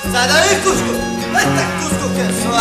Sai daí, Cusco! Eita, Cusco, que é só